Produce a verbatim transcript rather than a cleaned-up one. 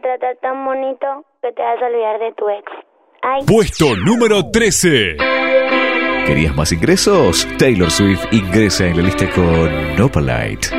tratar tan bonito que te vas a olvidar de tu ex. Ay. Puesto número trece. ¿Querías más ingresos? Taylor Swift ingresa en la lista con Opalite.